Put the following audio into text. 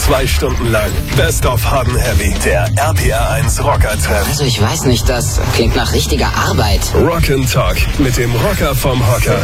2 Stunden lang Best of Hot and Heavy, der RPR1 Rocker-Treff. Also ich weiß nicht, das klingt nach richtiger Arbeit. Rock and Talk mit dem Rocker vom Hocker.